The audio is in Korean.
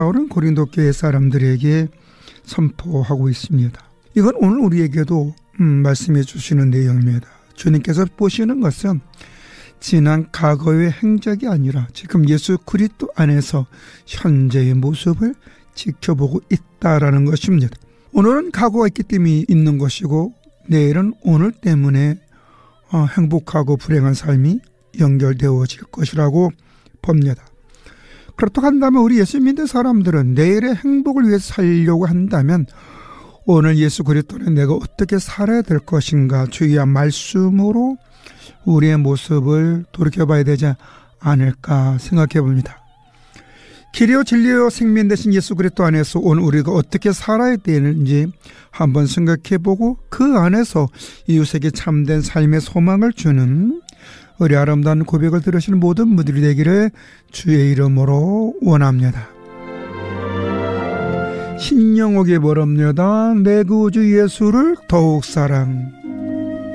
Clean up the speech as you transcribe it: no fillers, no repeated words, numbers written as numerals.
바울은 고린도 교회 사람들에게 선포하고 있습니다. 이건 오늘 우리에게도 말씀해 주시는 내용입니다. 주님께서 보시는 것은 지난 과거의 행적이 아니라 지금 예수 그리스도 안에서 현재의 모습을 지켜보고 있다라는 것입니다. 오늘은 과거가 있기 때문에 있는 것이고 내일은 오늘 때문에 행복하고 불행한 삶이 연결되어질 것이라고 봅니다. 그렇다고 한다면 우리 예수 믿는 사람들은 내일의 행복을 위해서 살려고 한다면 오늘 예수 그리스도는 내가 어떻게 살아야 될 것인가 주의 말씀으로 우리의 모습을 돌이켜봐야 되지 않을까 생각해 봅니다. 길이요 진리요 생명 되신 예수 그리스도 안에서 오늘 우리가 어떻게 살아야 되는지 한번 생각해보고 그 안에서 이웃에게 참된 삶의 소망을 주는 우리 아름다운 고백을 들으시는 모든 분들이 되기를 주의 이름으로 원합니다. 신영옥의 바랍니다. 내 구주 예수를 더욱 사랑.